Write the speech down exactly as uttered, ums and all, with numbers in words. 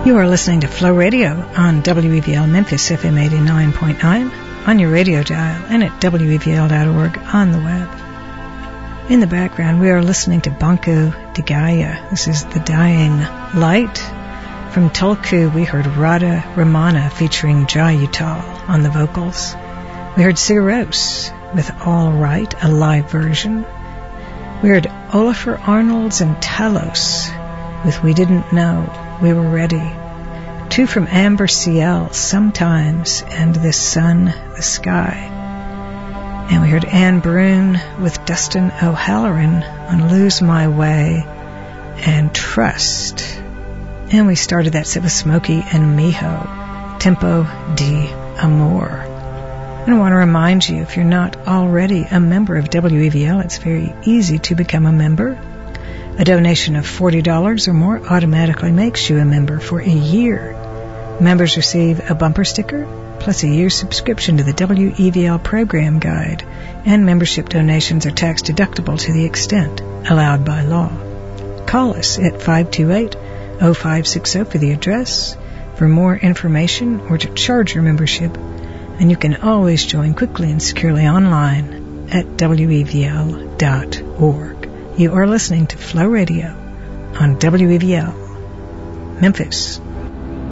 You are listening to Flow Radio on W E V L Memphis F M eighty-nine point nine, on your radio dial, and at W E V L dot org on the web. In the background, we are listening to Banco de Gaia. This is The Dying Light. From Tulku, we heard Radha Ramana featuring Jai Uttal on the vocals. We heard Sigaros with All Right, a live version. We heard Olafur Arnolds and Talos with We Didn't Know We Were Ready. Two from Amber Ciel, Sometimes, and This Sun, the Sky. And we heard Anne Brune with Dustin O'Halloran on Lose My Way and Trust. And we started that set with Smokey and Miho, Tempo di Amor. And I want to remind you, if you're not already a member of W E V L, it's very easy to become a member. A donation of forty dollars or more automatically makes you a member for a year. Members receive a bumper sticker, plus a year's subscription to the W E V L program guide, and membership donations are tax deductible to the extent allowed by law. Call us at five two eight, oh five six oh for the address for more information or to charge your membership, and you can always join quickly and securely online at W E V L dot org. You are listening to Flow Radio on W E V L Memphis.